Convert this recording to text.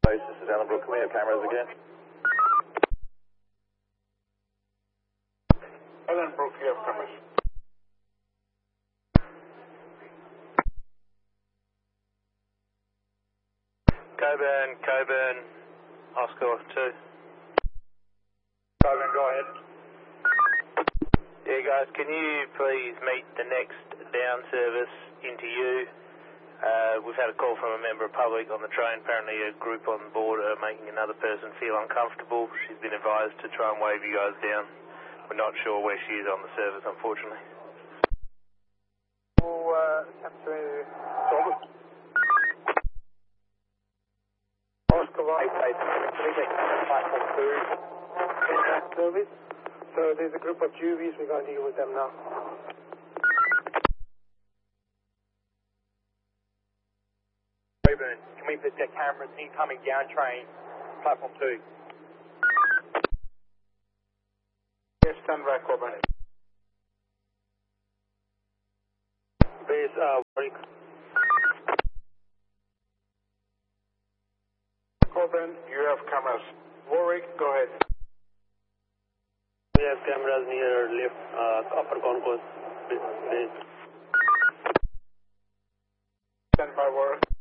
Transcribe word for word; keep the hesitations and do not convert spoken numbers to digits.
This is Alan Brook. Can we have cameras again? Alan Brook, you have cameras. Coburn, Coburn, Oscar two. Coburn, go ahead. Yeah, guys, can you please meet the next down service into you? Uh, we've had a call from a member of public on the train. Apparently a group on board are making another person feel uncomfortable. She's been advised to try and wave you guys down. We're not sure where she is on the service, unfortunately. We'll uh, attempt to solve it. Oscar one, platform two, contact service. So there's a group of Juvies, we're going to deal with them now. Coburn, can we put the cameras incoming down train, platform two? Yes, stand by, Coburn. Base, uh, Warwick. Coburn, you have cameras. Warwick, go ahead. We have cameras near left uh, upper concourse. Stand by, Warwick.